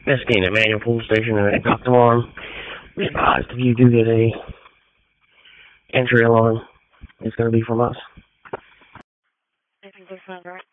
Investigating at Manual Police Station and a duct alarm. Be advised if you do get a entry alarm, it's going to be from us. I think this sounds right.